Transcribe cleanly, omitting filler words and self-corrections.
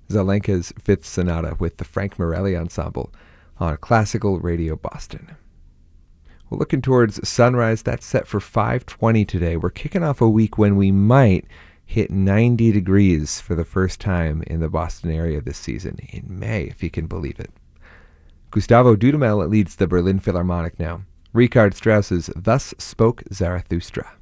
Zelenka's Fifth Sonata with the Frank Morelli Ensemble on Classical Radio Boston. We're looking towards sunrise. That's set for 5:20 today. We're kicking off a week when we might hit 90 degrees for the first time in the Boston area this season, in May, if you can believe it. Gustavo Dudamel leads the Berlin Philharmonic now. Richard Strauss's Thus Spoke Zarathustra.